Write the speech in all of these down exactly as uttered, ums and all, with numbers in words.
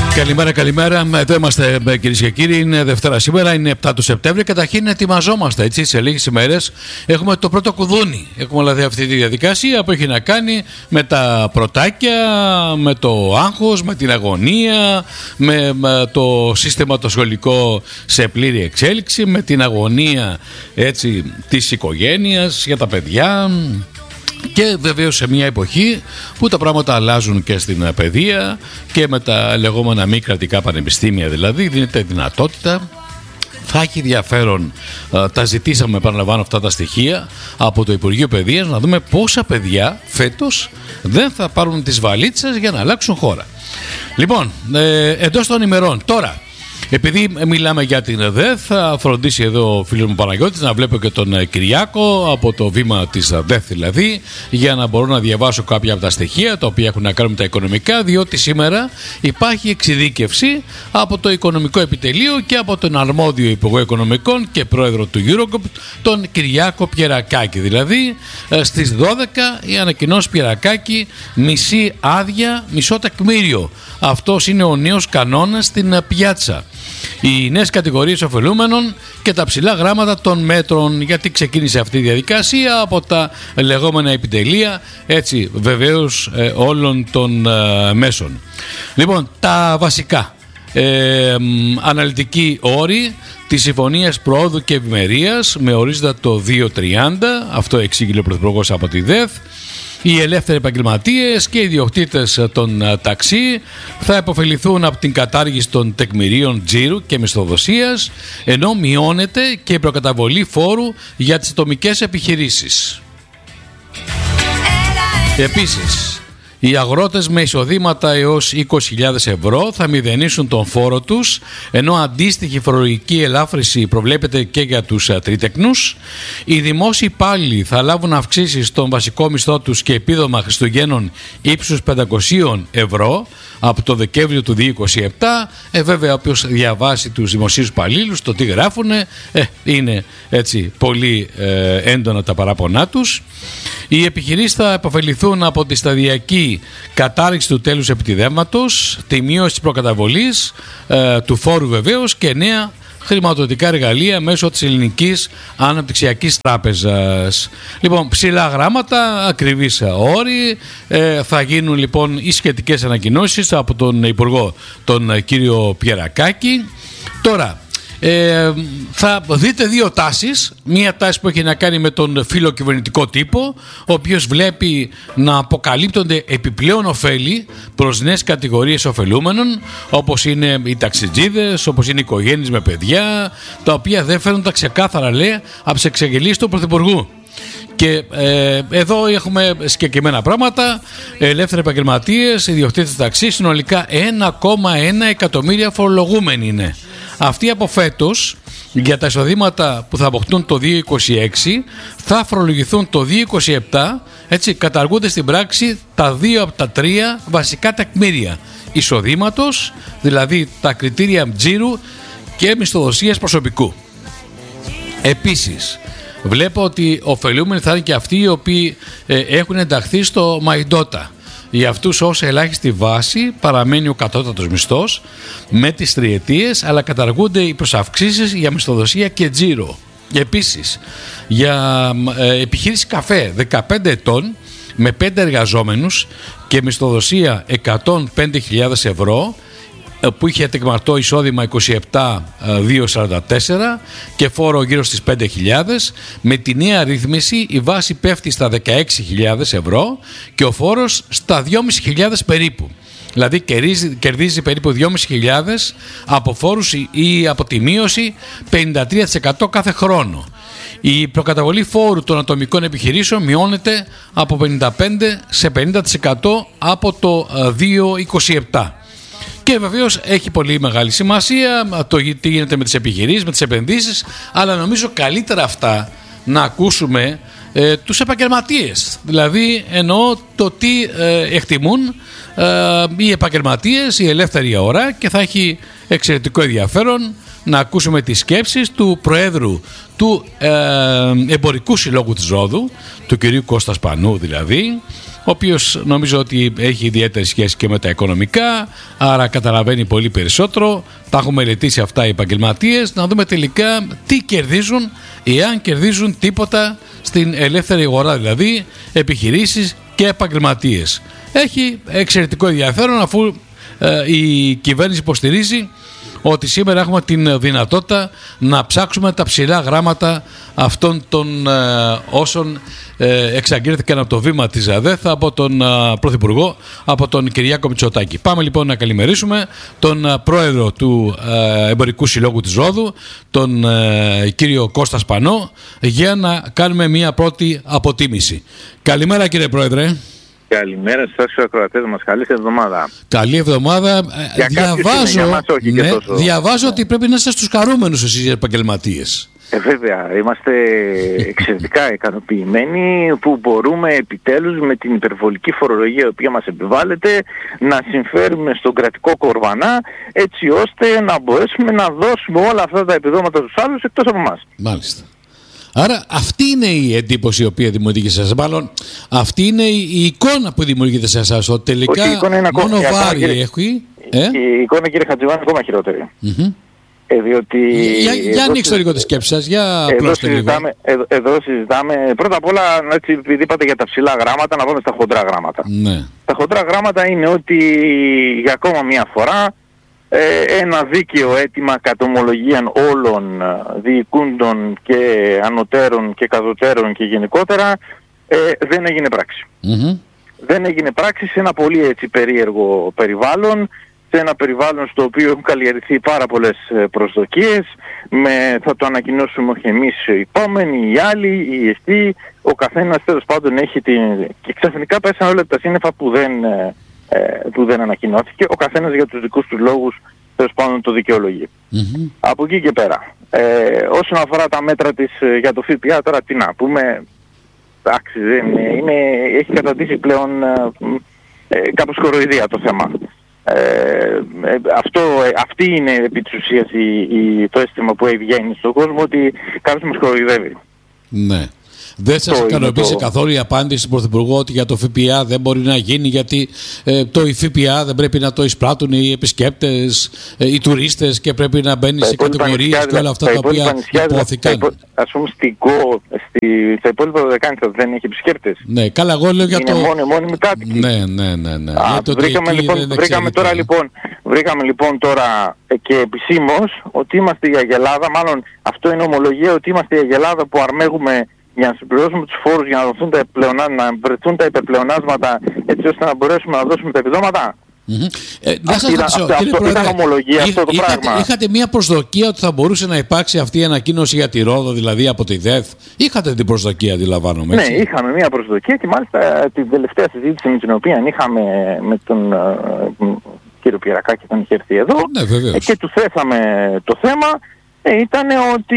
Καλημέρα, καλημέρα. Εδώ είμαστε, κυρίες και κύριοι. Είναι Δευτέρα σήμερα, είναι επτά του Σεπτέμβρη. Καταρχήν ετοιμαζόμαστε, έτσι. Σε λίγες ημέρες έχουμε το πρώτο κουδούνι. Έχουμε δηλαδή αυτή τη διαδικασία που έχει να κάνει με τα πρωτάκια, με το άγχος, με την αγωνία, με, με το σύστημα το σχολικό σε πλήρη εξέλιξη, με την αγωνία, έτσι, της οικογένειας για τα παιδιά. Και βεβαίως σε μια εποχή που τα πράγματα αλλάζουν και στην παιδεία και με τα λεγόμενα μη κρατικά πανεπιστήμια, δηλαδή δίνεται δυνατότητα. Θα έχει ενδιαφέρον, τα ζητήσαμε, επαναλαμβάνω, αυτά τα στοιχεία από το Υπουργείο Παιδείας, να δούμε πόσα παιδιά φέτος δεν θα πάρουν τις βαλίτσες για να αλλάξουν χώρα. Λοιπόν, ε, εντός των ημερών τώρα, επειδή μιλάμε για την ΔΕΘ, θα φροντίσει εδώ ο φίλος μου Παναγιώτης να βλέπω και τον Κυριάκο από το βήμα της ΔΕΘ, δηλαδή, για να μπορώ να διαβάσω κάποια από τα στοιχεία τα οποία έχουν να κάνουν με τα οικονομικά, διότι σήμερα υπάρχει εξειδίκευση από το Οικονομικό Επιτελείο και από τον αρμόδιο Υπουργό Οικονομικών και πρόεδρο του Eurogroup, τον Κυριάκο Πιερακάκη. Δηλαδή, στις δώδεκα η ανακοινώση Πιερακάκη, μισή άδεια, μισό τεκμήριο. Αυτός είναι ο νέος κανόνας στην πιάτσα. Οι νέες κατηγορίες ωφελούμενων και τα ψηλά γράμματα των μέτρων. Γιατί ξεκίνησε αυτή η διαδικασία από τα λεγόμενα επιτελεία, έτσι, βεβαίως, ε, όλων των ε, μέσων. Λοιπόν, τα βασικά ε, αναλυτικοί όροι της Συμφωνίας Προόδου και Ευημερίας με ορίζοντα το δύο τριάντα, αυτό εξήγηλε ο Πρωθυπουργός από τη ΔΕΘ. Οι ελεύθεροι επαγγελματίες και οι ιδιοκτήτες των ταξί θα επωφεληθούν από την κατάργηση των τεκμηρίων τζίρου και μισθοδοσίας, ενώ μειώνεται και η προκαταβολή φόρου για τις ατομικές επιχειρήσεις. Επίσης, οι αγρότες με εισοδήματα έως είκοσι χιλιάδες ευρώ θα μηδενίσουν τον φόρο τους, ενώ αντίστοιχη φορολογική ελάφρυνση προβλέπεται και για τους τρίτεκνους. Οι δημόσιοι υπάλληλοι θα λάβουν αυξήσεις στον βασικό μισθό τους και επίδομα Χριστουγέννων ύψους πεντακόσια ευρώ από το Δεκέμβριο του δύο χιλιάδες είκοσι επτά. Ε, βέβαια, όποιος διαβάσει τους δημοσίους υπαλλήλους, το τι γράφουνε, ε, είναι έτσι πολύ ε, έντονα τα παράπονά τους. Οι επιχειρήσεις θα επωφεληθούν από τη σταδιακή κατάργηση του τέλους επιτιδεύματος, τη μείωση της προκαταβολής, ε, του φόρου βεβαίως και νέα χρηματοδοτικά εργαλεία μέσω της Ελληνικής Αναπτυξιακής Τράπεζας. Λοιπόν, ψηλά γράμματα, ακριβείς όροι, ε, θα γίνουν λοιπόν οι σχετικές ανακοινώσεις από τον Υπουργό, τον κύριο Πιερακάκη. Τώρα, Ε, θα δείτε δύο τάσεις. Μία τάση που έχει να κάνει με τον φιλοκυβερνητικό τύπο, ο οποίος βλέπει να αποκαλύπτονται επιπλέον ωφέλη προς νέες κατηγορίες ωφελούμενων, όπως είναι οι ταξιτζίδες, όπως είναι οι οικογένειες με παιδιά, τα οποία δεν φέρνουν τα ξεκάθαρα, λέει, από τις εξαγγελίες του Πρωθυπουργού. Και ε, εδώ έχουμε συγκεκριμένα πράγματα. Ελεύθεροι επαγγελματίες, ιδιοκτήτες ταξί, συνολικά ένα κόμμα ένα εκατομμύρια φορολογούμενοι είναι. Αυτοί από φέτος, για τα εισοδήματα που θα αποκτούν το δύο χιλιάδες είκοσι έξι, θα φορολογηθούν το δύο χιλιάδες είκοσι επτά. Έτσι, καταργούνται στην πράξη τα δύο από τα τρία βασικά τεκμήρια εισοδήματος, δηλαδή τα κριτήρια τζίρου και μισθοδοσίας προσωπικού. Επίσης, βλέπω ότι ωφελούμενοι θα είναι και αυτοί οι οποίοι ε, έχουν ενταχθεί στο Μαϊντότα. Για αυτούς ως ελάχιστη βάση παραμένει ο κατώτατος μισθός με τις τριετίες, αλλά καταργούνται οι προσαυξήσεις για μισθοδοσία και τζίρο. Επίσης, για ε, επιχείρηση καφέ δεκαπέντε ετών με πέντε εργαζόμενους και μισθοδοσία εκατόν πέντε χιλιάδες ευρώ, που είχε τεκμαρτό εισόδημα είκοσι επτά χιλιάδες διακόσια σαράντα τέσσερα και φόρο γύρω στις πέντε χιλιάδες, με τη νέα ρύθμιση η βάση πέφτει στα δεκαέξι χιλιάδες ευρώ και ο φόρος στα δυόμισι χιλιάδες περίπου. Δηλαδή κερδίζει, κερδίζει περίπου δυόμισι χιλιάδες από φόρους ή από τη μείωση πενήντα τρία τοις εκατό κάθε χρόνο. Η προκαταβολή φόρου των ατομικών επιχειρήσεων μειώνεται από πενήντα πέντε σε πενήντα τοις εκατό από το δύο χιλιάδες είκοσι επτά. Και βεβαίως έχει πολύ μεγάλη σημασία το τι γίνεται με τις επιχειρήσεις, με τις επενδύσεις, αλλά νομίζω καλύτερα αυτά να ακούσουμε ε, τους επαγγελματίες. Δηλαδή εννοώ το τι ε, εκτιμούν ε, οι επαγγελματίες, η ελεύθερη αγορά, και θα έχει εξαιρετικό ενδιαφέρον να ακούσουμε τις σκέψεις του Προέδρου του ε, Εμπορικού Συλλόγου της Ρόδου, του κυρίου Κώστα Σπανού δηλαδή, ο οποίος νομίζω ότι έχει ιδιαίτερη σχέση και με τα οικονομικά, άρα καταλαβαίνει πολύ περισσότερο. Τα έχουν μελετήσει αυτά οι επαγγελματίες. Να δούμε τελικά τι κερδίζουν, εάν κερδίζουν τίποτα στην ελεύθερη αγορά, δηλαδή επιχειρήσεις και επαγγελματίες. Έχει εξαιρετικό ενδιαφέρον, αφού ε, η κυβέρνηση υποστηρίζει ότι σήμερα έχουμε την δυνατότητα να ψάξουμε τα ψηλά γράμματα αυτών των ε, όσων ε, εξαγγέλθηκαν από το βήμα της ΑΔΕΘ από τον ε, Πρωθυπουργό, από τον Κυριάκο Μητσοτάκη. Πάμε λοιπόν να καλημερίσουμε τον ε, πρόεδρο του ε, Εμπορικού Συλλόγου της Ρόδου, τον ε, κύριο Κώστα Σπανό, για να κάνουμε μια πρώτη αποτίμηση. Καλημέρα κύριε Πρόεδρε. Καλημέρα σας στους ακροατές μας. Καλή εβδομάδα. Καλή εβδομάδα. Για διαβάζω μας, όχι ναι, και τόσο. διαβάζω ναι. ότι πρέπει να είστε στους χαρούμενους εσείς οι επαγγελματίες. Ε, βέβαια, είμαστε εξαιρετικά ικανοποιημένοι που μπορούμε επιτέλους με την υπερβολική φορολογία η οποία μας επιβάλλεται να συμφέρουμε στον κρατικό κορβανά, έτσι ώστε να μπορέσουμε να δώσουμε όλα αυτά τα επιδόματα στους άλλους εκτός από εμάς. Μάλιστα. Άρα αυτή είναι η εντύπωση η οποία δημιουργείται σε εσάς. Μάλλον αυτή είναι η εικόνα που δημιουργείται σε εσάς. Ότι τελικά μόνο βάρη έχει. Ε? Η εικόνα, κύριε Χατζημάνη, είναι ακόμα χειρότερη. Mm-hmm. Ε, διότι για για ανοίξτε λίγο τη σκέψη σας, για απλώστε λίγο. Εδώ, εδώ συζητάμε, πρώτα απ' όλα, έτσι, επειδή είπατε για τα ψηλά γράμματα, να πάμε στα χοντρά γράμματα. Ναι. Τα χοντρά γράμματα είναι ότι για ακόμα μία φορά ε, ένα δίκαιο αίτημα κατ' ομολογίαν όλων διοικούντων και ανωτέρων και κατωτέρων και γενικότερα ε, δεν έγινε πράξη. Mm-hmm. Δεν έγινε πράξη σε ένα πολύ έτσι περίεργο περιβάλλον, σε ένα περιβάλλον στο οποίο έχουν καλλιεργηθεί πάρα πολλές προσδοκίες, με, θα το ανακοινώσουμε όχι εμείς οι επόμενοι, οι άλλοι, οι εστί, ο καθένας τέλος πάντων έχει την... και ξαφνικά πέσαν όλα τα σύννεφα που δεν, ε, που δεν ανακοινώθηκε, ο καθένας για τους δικούς του λόγους τέλος πάντων το δικαιολογεί. Mm-hmm. Από εκεί και πέρα, ε, όσον αφορά τα μέτρα της για το ΦΠΑ, τώρα τι να πούμε, εντάξει, δεν είναι, έχει καταντήσει πλέον ε, ε, κάπως κοροϊδία το θέμα. Ε, ε, αυτό, ε, αυτή είναι επί της ουσίας η, η, το αίσθημα που βγαίνει στον κόσμο, ότι κάποιος μας κοροϊδεύει. Ναι. Δεν σας ικανοποίησε το... καθόλου η απάντηση του Πρωθυπουργού ότι για το ΦΠΑ δεν μπορεί να γίνει, γιατί ε, το ΦΠΑ δεν πρέπει να το εισπράττουν οι επισκέπτες, ε, οι τουρίστες, και πρέπει να μπαίνει σε κατηγορίες και όλα αυτά τα, τα οποία υπόθηκαν. Υπό... Ας πούμε στην ΚΟ, στη... στα υπόλοιπα δεκάνητα δεν έχει επισκέπτες. Ναι, καλά, εγώ λέω για είναι το... Είναι μόνοι, μόνοι κάτοικοι. Ναι, ναι, ναι. ναι. Α, βρήκαμε, λοιπόν, βρήκαμε, τώρα, λοιπόν, βρήκαμε λοιπόν τώρα και επισήμως ότι είμαστε η Αγελάδα, μάλλον αυτό είναι ομολογία, ότι είμαστε η Αγελάδα που αρμέγουμε για να συμπληρώσουμε τους φόρους, για να, δοθούν τα να βρεθούν τα υπερπλεονάσματα, έτσι ώστε να μπορέσουμε να δώσουμε τα επιδόματα. Mm-hmm. Ε, να σας ρωτήσω, κύριε Πρόεδρε, ομολογία, αυτό το είχατε, πράγμα. είχατε μια προσδοκία ότι θα μπορούσε να υπάρξει αυτή η ανακοίνωση για τη Ρόδο, δηλαδή από τη ΔΕΘ? Είχατε την προσδοκία, αντιλαμβάνομαι, έτσι? Ναι, είχαμε μια προσδοκία, και μάλιστα την τελευταία συζήτηση με την οποία είχαμε με τον uh, κύριο Πιερακάκη, όταν είχε έρθει εδώ, ναι, και του θέσαμε το θέμα, Ε, ήταν ότι,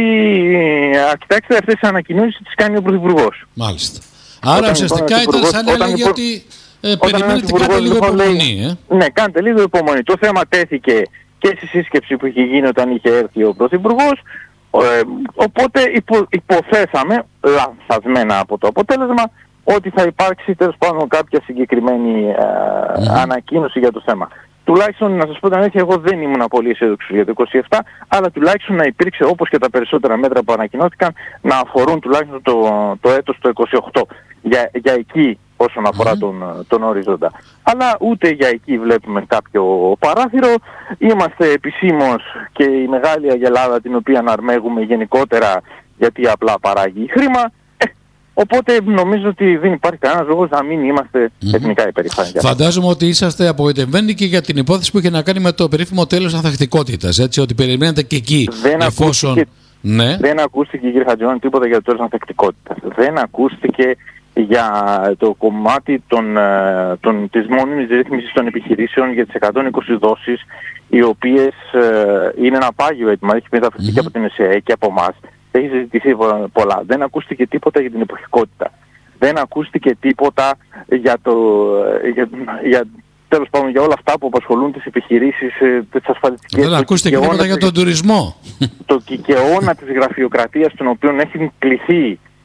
α, κοιτάξτε, αυτές τις ανακοινώσεις τις κάνει ο Πρωθυπουργός. Μάλιστα. Άρα όταν ουσιαστικά λοιπόν, ήταν σαν να έλεγε υπο... ότι ε, περιμένετε, κάντε λίγο λοιπόν, υπομονή. Ε. Ναι, κάντε λίγο υπομονή. Το θέμα τέθηκε και στη σύσκεψη που είχε γίνει όταν είχε έρθει ο Πρωθυπουργός, ε, οπότε υπο, υποθέσαμε, λανθασμένα από το αποτέλεσμα, ότι θα υπάρξει τέλος πάντων κάποια συγκεκριμένη ε, mm-hmm. ανακοίνωση για το θέμα. Τουλάχιστον, να σας πω την αλήθεια, εγώ δεν ήμουν πολύ αισιόδοξος για το είκοσι επτά, αλλά τουλάχιστον να υπήρξε, όπως και τα περισσότερα μέτρα που ανακοινώθηκαν, να αφορούν τουλάχιστον το, το έτος το είκοσι οκτώ. Για, για εκεί όσον αφορά mm-hmm. τον, τον οριζόντα. Αλλά ούτε για εκεί βλέπουμε κάποιο παράθυρο. Είμαστε επισήμως και η Μεγάλη Αγελάδα, την οποία αρμέγουμε γενικότερα, γιατί απλά παράγει χρήμα. Οπότε νομίζω ότι δεν υπάρχει κανένας λόγος να μην είμαστε mm-hmm. εθνικά υπερήφανοι. Φαντάζομαι ότι είσαστε απογοητευμένοι και για την υπόθεση που είχε να κάνει με το περίφημο τέλος ανθεκτικότητας, έτσι, ότι περιμένετε και εκεί, δεν εφόσον... Ακούστηκε, ναι. Δεν ακούστηκε, κύριε Χατζημάνη, τίποτα για το τέλος ανθεκτικότητας. Δεν ακούστηκε για το κομμάτι των, των, της μόνιμης ρύθμισης των επιχειρήσεων για τις εκατόν είκοσι δόσεις, οι οποίες ε, είναι ένα πάγιο αίτημα, έχει μεταφερθεί mm-hmm. και από την ΕΣΕ και από εμάς. Έχει συζητηθεί πολλά. Δεν ακούστηκε τίποτα για την εποχικότητα. Δεν ακούστηκε τίποτα για, το, για, για, τέλος πάντων, για όλα αυτά που απασχολούν τις επιχειρήσεις, τις ασφαλιστικές. Δεν ακούστηκε τίποτα για τον τουρισμό. Το κικαιώνα της γραφειοκρατίας, τον οποίο έχει κληθεί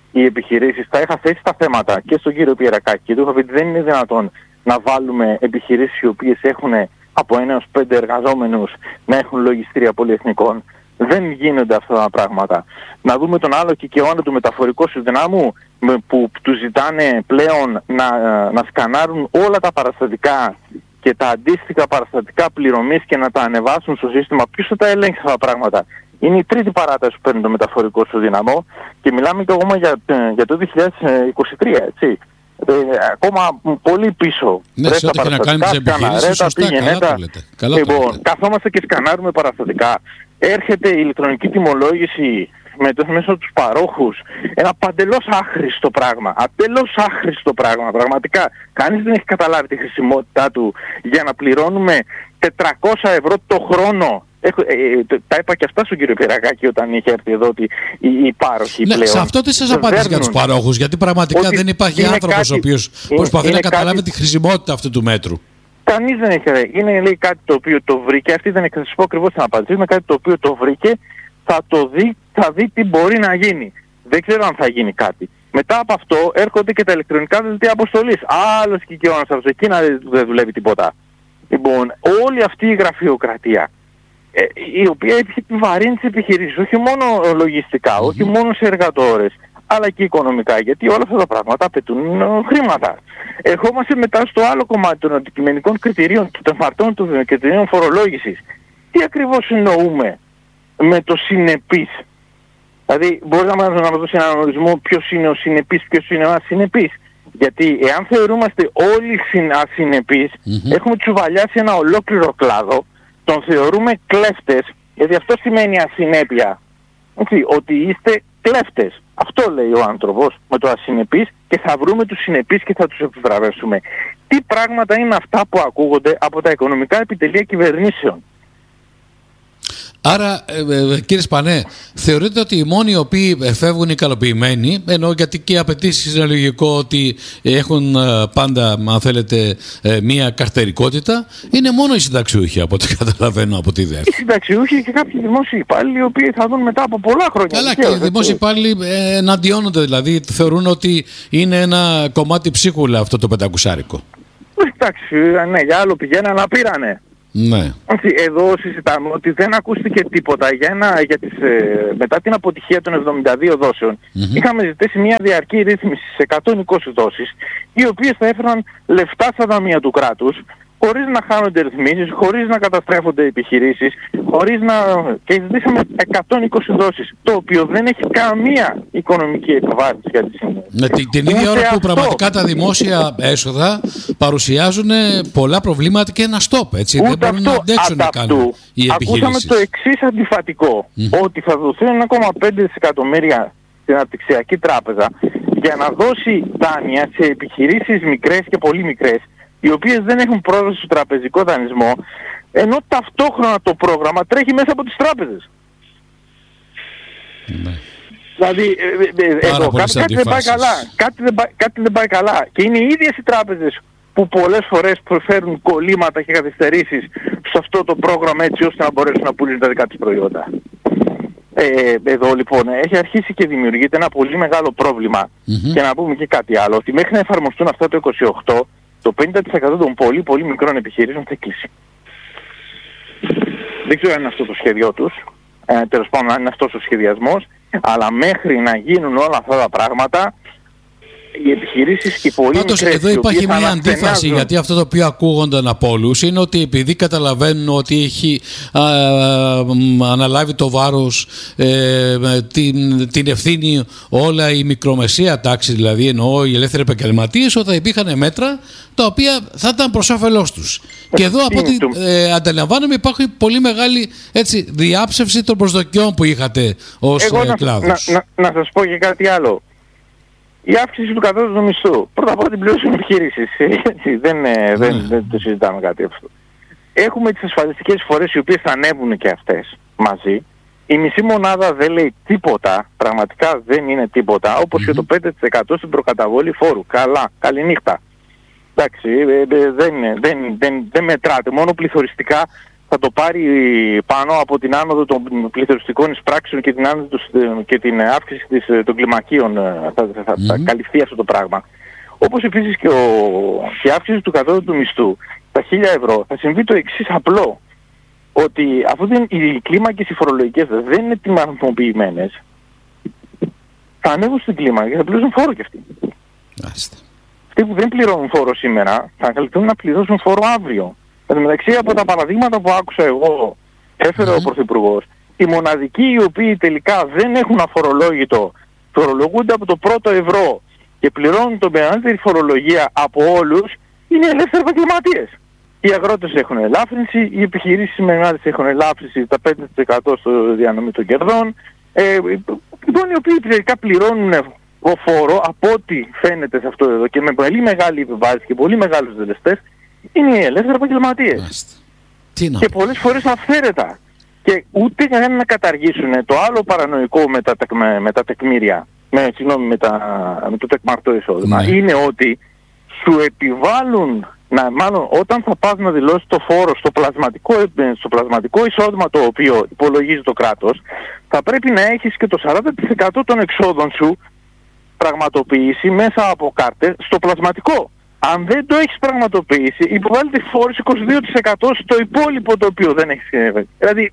οι επιχειρήσεις. Θα είχα θέσει τα θέματα και στον κύριο Πιερακάκη και του είχα πει ότι δεν είναι δυνατόν να βάλουμε επιχειρήσεις οι οποίες έχουν από ένα έως πέντε εργαζόμενους να έχουν λογιστήρια πολυεθνικών. Δεν γίνονται αυτά τα πράγματα. Να δούμε τον άλλο Κικαιώνα του μεταφορικού συνδυνάμου που του ζητάνε πλέον να, να σκανάρουν όλα τα παραστατικά και τα αντίστοιχα παραστατικά πληρωμής και να τα ανεβάσουν στο σύστημα. Ποιος θα τα ελέγξει αυτά τα πράγματα? Είναι η τρίτη παράταση που παίρνει το μεταφορικό σου δυναμό και μιλάμε και ακόμα για, για το δύο χιλιάδες είκοσι τρία, έτσι. Ε, ακόμα πολύ πίσω. Ναι, σε ό,τι και να κάνει τις επιχειρήσεις, σωστά, καλά το λέτε. Καλά το λοιπόν, λέτε. καθόμαστε και σκανάρουμε παραστατικά. Έρχεται η ηλεκτρονική τιμολόγηση με το μέσο τους παρόχους. Ένα παντελώς άχρηστο πράγμα. Απελώς άχρηστο πράγμα. Πραγματικά. Κανείς δεν έχει καταλάβει τη χρησιμότητά του για να πληρώνουμε τετρακόσια ευρώ το χρόνο. Έχω, ε, ε, τα είπα και αυτά στον κύριο Πιερακάκη όταν είχε έρθει εδώ ότι οι, οι πάροχοι ναι, πλέον... Σε αυτό τι σας απάντησε για τους παρόχους? Γιατί πραγματικά δεν υπάρχει άνθρωπος κάτι, ο οποίος προσπαθεί να καταλάβει κάτι... τη χρησιμότητα αυτού του μέτρου. Κανείς δεν έχει. Είναι λέει, κάτι το οποίο το βρήκε. Αυτή δεν θα σας πω ακριβώς την απάντηση. Είναι κάτι το οποίο το βρήκε. Θα το δει, θα δει τι μπορεί να γίνει. Δεν ξέρω αν θα γίνει κάτι. Μετά από αυτό έρχονται και τα ηλεκτρονικά δελτία αποστολής. Άλλος Κικαιώνας αυτός. Εκεί να δεν δουλεύει τίποτα. Λοιπόν, όλη αυτή η γραφειοκρατία, ε, η οποία έχει επιβαρύνει τις επιχειρήσεις, όχι μόνο λογιστικά, όχι μόνο σε εργατόρες, αλλά και οικονομικά, γιατί όλα αυτά τα πράγματα απαιτούν χρήματα. Ερχόμαστε μετά στο άλλο κομμάτι των αντικειμενικών κριτηρίων και των φαρτών των κριτηρίων φορολόγησης. Τι ακριβώς εννοούμε με το συνεπής? Δηλαδή, μπορεί να μας δώσει έναν ορισμό ποιος είναι ο συνεπής, ποιος είναι ο ασυνεπής? Γιατί εάν θεωρούμαστε όλοι ασυνεπείς, mm-hmm. έχουμε τσουβαλιάσει ένα ολόκληρο κλάδο, τον θεωρούμε κλέφτες, γιατί αυτό σημαίνει ασυνέπεια. Έτσι, ότι είστε κλέφτες. Αυτό λέει ο άνθρωπος με το ασυνεπής και θα βρούμε τους συνεπείς και θα τους επιβραβεύσουμε. Τι πράγματα είναι αυτά που ακούγονται από τα οικονομικά επιτελεία κυβερνήσεων? Άρα, ε, ε, κύριε Σπανέ, θεωρείτε ότι οι μόνοι οι οποίοι φεύγουν ικανοποιημένοι, ενώ γιατί και οι απαιτήσεις είναι λογικό ότι έχουν ε, πάντα, αν θέλετε, ε, μία καρτερικότητα, είναι μόνο οι συνταξιούχοι, από ό,τι καταλαβαίνω από τη ΔΕΦ. Οι συνταξιούχοι και κάποιοι δημόσιοι υπάλληλοι, οι οποίοι θα δουν μετά από πολλά χρόνια. Καλά, και οι δημόσιοι υπάλληλοι ε, εναντιώνονται, δηλαδή θεωρούν ότι είναι ένα κομμάτι ψίχουλα αυτό το πεντακουσάρικο. Εντάξει, ναι, για άλλο πηγαίναν, αλλά πήρανε. Ναι. Εδώ συζητάμε ότι δεν ακούστηκε τίποτα για ένα, για τις, ε, μετά την αποτυχία των εβδομήντα δύο δόσεων. Mm-hmm. Είχαμε ζητήσει μια διαρκή ρύθμιση σε εκατόν είκοσι δόσεις, οι οποίες θα έφεραν λεφτά στα ταμεία του κράτους, χωρίς να χάνονται ρυθμίσεις, χωρίς να καταστρέφονται επιχειρήσεις, χωρίς να... και ζητήσαμε εκατόν είκοσι δόσεις, το οποίο δεν έχει καμία οικονομική επιβάρυνση για τη συνέχεια. Ναι, την, την ίδια ώρα που αυτό... πραγματικά τα δημόσια έσοδα παρουσιάζουν πολλά προβλήματα και ένα στόπ, έτσι. Ούτε δεν μπορούν αυτό, να αντέξουν να κάνουν οι επιχειρήσεις. Ακούσαμε το εξής αντιφατικό, mm-hmm. ότι θα δοθούν ένα κόμμα πέντε δισεκατομμύρια στην Αναπτυξιακή Τράπεζα για να δώσει δάνεια σε επιχειρήσεις μικρές και πολύ μικρές, οι οποίες δεν έχουν πρόσβαση στο τραπεζικό δανεισμό, ενώ ταυτόχρονα το πρόγραμμα τρέχει μέσα από τις τράπεζες. Ναι. Δηλαδή, ε, ε, ε, εδώ κάτι, κάτι, δεν πάει καλά, κάτι, δεν πάει, κάτι δεν πάει καλά. Και είναι οι ίδιες οι τράπεζες που πολλές φορές προφέρουν κολλήματα και καθυστερήσεις σε αυτό το πρόγραμμα, έτσι ώστε να μπορέσουν να πουλήσουν τα δικά τους προϊόντα. Ε, εδώ λοιπόν έχει αρχίσει και δημιουργείται ένα πολύ μεγάλο πρόβλημα. Mm-hmm. Και να πούμε και κάτι άλλο, ότι μέχρι να εφαρμοστούν αυτά το είκοσι οκτώ, το πενήντα τοις εκατό των πολύ πολύ μικρών επιχειρήσεων θα κλείσει. Δεν ξέρω αν είναι αυτό το σχέδιό τους, ε, τέλος πάντων αν είναι αυτός ο σχεδιασμός, αλλά μέχρι να γίνουν όλα αυτά τα πράγματα, οι επιχειρήσεις και οι πολύ Πάντως, μικρές... εδώ υπάρχει μια αντίφαση, γιατί αυτό το οποίο ακούγονταν από όλους είναι ότι επειδή καταλαβαίνουν ότι έχει α, α, αναλάβει το βάρος, ε, την, την ευθύνη όλα η μικρομεσαία τάξη, δηλαδή εννοώ οι ελεύθεροι επαγγελματίες, ότι υπήρχαν μέτρα τα οποία θα ήταν προς όφελός τους. Και εδώ από ό,τι ε, αντιλαμβάνομαι υπάρχει πολύ μεγάλη έτσι, διάψευση των προσδοκιών που είχατε ως Εγώ ε, κλάδος. Να, να, να σας πω και κάτι άλλο. Η αύξηση του κατώτατου μισθού. Πρώτα απ' όλα την πληρώσουν επιχειρήσεις. δεν, ναι. δεν, δεν το συζητάμε κάτι αυτό. Έχουμε τις ασφαλιστικές φορές οι οποίες θα ανέβουν και αυτές μαζί. Η μισή μονάδα δεν λέει τίποτα. Πραγματικά δεν είναι τίποτα. Όπως mm-hmm. και το πέντε τοις εκατό στην προκαταβολή φόρου. Καλά. Καληνύχτα. Εντάξει. Δεν, δεν, δεν, δεν μετράτε. Μόνο πληθωριστικά θα το πάρει πάνω από την άνοδο των πληθωριστικών εισπράξεων και την, άνοδο, και την αύξηση της, των κλιμακίων, θα, θα, mm-hmm. θα καλυφθεί αυτό το πράγμα. Όπως επίσης και, ο, και η αύξηση του κατώτατου μισθού στα χίλια ευρώ θα συμβεί το εξής απλό, ότι αφού δεν, οι κλίμακες οι φορολογικές δεν είναι τιμαθμοποιημένες, θα ανέβουν στην κλίμακα και θα πληρώσουν φόρο κι αυτοί. Άστε. Αυτοί που δεν πληρώνουν φόρο σήμερα θα καλυφθούν να πληρώσουν φόρο αύριο. Εν τω μεταξύ, από τα παραδείγματα που άκουσα εγώ, έφερε mm. ο Πρωθυπουργός, οι μοναδικοί οι οποίοι τελικά δεν έχουν αφορολόγητο, φορολογούνται από το πρώτο ευρώ και πληρώνουν την μεγαλύτερη φορολογία από όλους, είναι οι ελεύθεροι επαγγελματίες. Οι αγρότες έχουν ελάφρυνση, οι επιχειρήσεις μεγάλες έχουν ελάφρυνση τα πέντε τοις εκατό στο διανομή των κερδών. Ε, λοιπόν, οι οποίοι τελικά πληρώνουν ο φόρο, από ό,τι φαίνεται σε αυτό εδώ και με πολύ μεγάλη επιβάρυνση και πολύ μεγάλους δελεστές, είναι οι ελεύθεροι επαγγελματίες. Και πολλές φορές αυθαίρετα. Και ούτε για να καταργήσουν το άλλο παρανοϊκό με τα, με, με τα τεκμήρια, με, συγγνώμη, με, τα, με το τεκμαρτό εισόδημα, ναι. είναι ότι σου επιβάλλουν, να, μάλλον όταν θα πας να δηλώσεις το φόρο στο πλασματικό, στο πλασματικό εισόδημα το οποίο υπολογίζει το κράτος, θα πρέπει να έχεις και το σαράντα τοις εκατό των εξόδων σου πραγματοποιήσει μέσα από κάρτες στο πλασματικό. Αν δεν το έχεις πραγματοποιήσει, υποβάλλεται φόρος είκοσι δύο τοις εκατό στο υπόλοιπο το οποίο δεν έχεις συνέβη. Δηλαδή,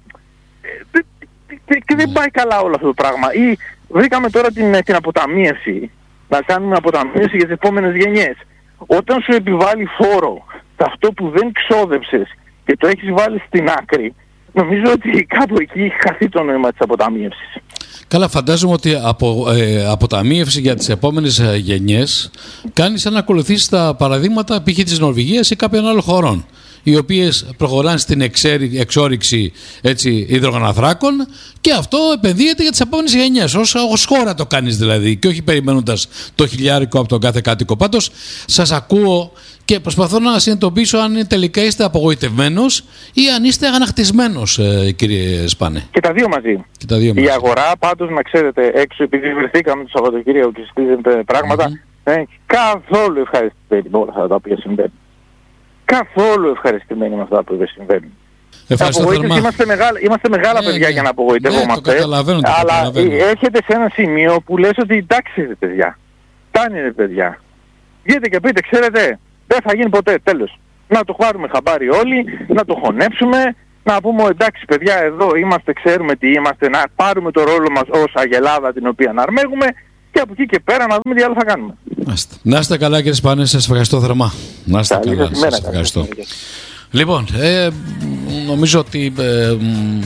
και δεν πάει καλά όλο αυτό το πράγμα. Ή βρήκαμε τώρα την, την αποταμίευση, να κάνουμε αποταμίευση για τις επόμενες γενιές. Όταν σου επιβάλλει φόρο αυτό που δεν ξόδεψες και το έχεις βάλει στην άκρη, νομίζω ότι κάπου εκεί έχει χαθεί το νόημα της αποταμίευσης. Καλά, φαντάζομαι ότι από ε, αποταμίευση για τις επόμενες ε, γενιές κάνει σαν να ακολουθήσει τα παραδείγματα π.χ. της Νορβηγίας ή κάποιων άλλων χωρών, οι οποίες προχωράνε στην εξέρι, εξόριξη έτσι, υδρογοναθράκων και αυτό επενδύεται για τις επόμενες γενιές. Ως, ως χώρα το κάνεις δηλαδή και όχι περιμένοντας το χιλιάρικο από τον κάθε κάτοικο. Πάντως σας ακούω και προσπαθώ να συνειδητοποιήσω αν τελικά είστε απογοητευμένος ή αν είστε αγανακτισμένος, ε, κύριε Σπάνε. Και τα δύο μαζί. Και τα δύο μαζί. Η αγορά πάντως, να ξέρετε, έξω επειδή βρεθήκαμε το Σαββατοκύριακο και συζητήσαμε πράγματα, mm-hmm. ε, καθόλου ευχαριστημένη με όλα αυτά τα οποία συμβαίνουν. Καθόλου ευχαριστημένοι με αυτά που συμβαίνουν. Είμαστε μεγάλα, είμαστε μεγάλα ε, παιδιά ε, για να απογοητευόμαστε. Ναι, το καταλαβαίνω, το αλλά καταλαβαίνω. Έρχεται σε ένα σημείο που λες ότι εντάξει ρε παιδιά, φτάνει ρε παιδιά. Βγείτε και πείτε, ξέρετε, δεν θα γίνει ποτέ, τέλος. Να το πάρουμε χαμπάρι όλοι, να το χωνέψουμε, να πούμε εντάξει παιδιά εδώ είμαστε, ξέρουμε τι είμαστε, να πάρουμε το ρόλο μας ως αγελάδα την οποία να αρμέγουμε και από εκεί και πέρα να δούμε τι άλλο θα κάνουμε. Να είστε καλά κύριε Σπάνε, σας ευχαριστώ θερμά. Να είστε καλά, σας ευχαριστώ. Λοιπόν, ε, νομίζω ότι ε,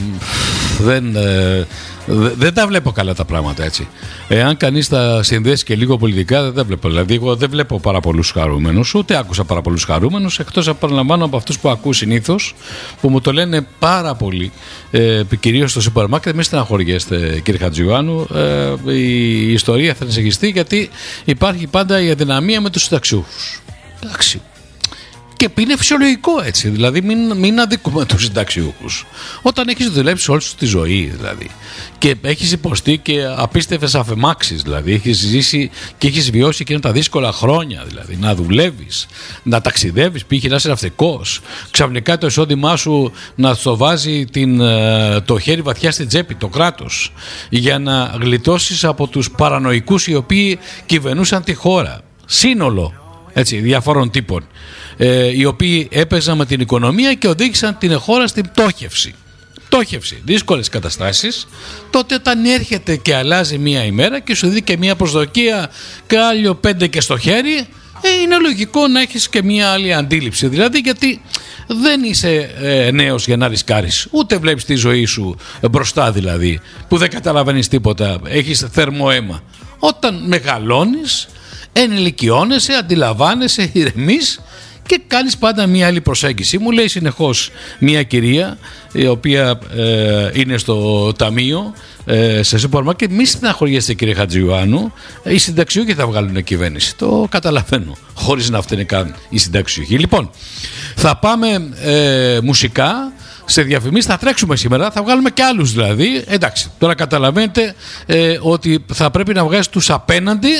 δεν, ε, δεν τα βλέπω καλά τα πράγματα έτσι. Εάν κανείς τα συνδέσει και λίγο πολιτικά δεν τα βλέπω. Δηλαδή εγώ δεν βλέπω πάρα πολλούς χαρούμενους, ούτε άκουσα πάρα πολλούς χαρούμενους, εκτός επαναλαμβάνω από αυτούς που ακούω συνήθως, που μου το λένε πάρα πολύ, ε, κυρίως στο σούπερ μάρκετ. Μην στεναχωριέστε κύριε Χατζιωάννου, ε, η ιστορία θα συνεχιστεί γιατί υπάρχει πάντα η αδυναμία με τους συνταξιούχους. Εντάξει. Και είναι φυσιολογικό έτσι, δηλαδή μην, μην αδικούμε τους συνταξιούχους. Όταν έχεις δουλέψει όλη σου τη ζωή δηλαδή και έχεις υποστεί και απίστευτες αφαιμάξεις, δηλαδή έχεις ζήσει και έχεις βιώσει εκείνα τα δύσκολα χρόνια, δηλαδή να δουλεύεις, να ταξιδεύεις, πήγε να είσαι ναυτικός, ξαφνικά το εισόδημά σου να στο βάζει την, το χέρι βαθιά στην τσέπη, το κράτος, για να γλιτώσεις από τους παρανοϊκούς οι οποίοι κυβερνούσαν τη χώρα. Σύνολο έτσι, διαφόρων τύπων, ε, οι οποίοι έπαιζαν με την οικονομία και οδήγησαν την χώρα στην πτώχευση. Πτώχευση, δύσκολες καταστάσεις. Τότε όταν έρχεται και αλλάζει μία ημέρα και σου δει και μία προσδοκία και άλλο πέντε και στο χέρι, ε, είναι λογικό να έχεις και μία άλλη αντίληψη. Δηλαδή γιατί δεν είσαι ε, νέος για να ρισκάρεις, ούτε βλέπεις τη ζωή σου μπροστά δηλαδή, που δεν καταλαβαίνεις τίποτα, έχεις θερμό αίμα. Όταν μεγαλώνεις, ενηλικιώνεσαι, αντιλαμβάνεσαι, ηρεμείς και κάνεις πάντα μία άλλη προσέγγιση. Μου λέει συνεχώς μία κυρία η οποία ε, είναι στο ταμείο ε, σε σούπερ μάρκετ, μη στεναχωριέστε κύριε Χατζιωάννου, οι συνταξιούχοι θα βγάλουν κυβέρνηση. Το καταλαβαίνω, χωρίς να φταίνε καν οι συνταξιούχοι. Λοιπόν, θα πάμε ε, μουσικά. Σε διαφημίσεις θα τρέξουμε σήμερα, θα βγάλουμε και άλλους δηλαδή. Εντάξει, τώρα καταλαβαίνετε ε, ότι θα πρέπει να βγάζεις τους απέναντι,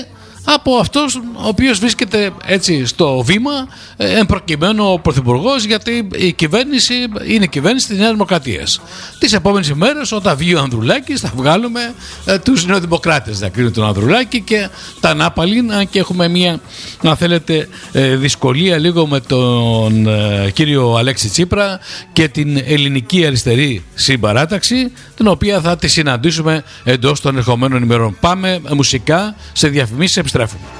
από αυτός ο οποίος βρίσκεται έτσι στο βήμα, εν προκειμένου ο Πρωθυπουργός, γιατί η κυβέρνηση είναι η κυβέρνηση της Νέας Δημοκρατίας. Τις επόμενες ημέρες, όταν βγει ο Ανδρουλάκης, θα βγάλουμε ε, τους νεοδημοκράτες να κρίνουν τον Ανδρουλάκη και τα Νάπαλιν, αν και έχουμε μια, αν θέλετε, ε, δυσκολία λίγο με τον ε, κύριο Αλέξη Τσίπρα και την ελληνική αριστερή συμπαράταξη, την οποία θα τη συναντήσουμε εντός των ερχομένων ημερών. Πάμε μουσικά, σε διαφημίσεις, επιστρέφουμε.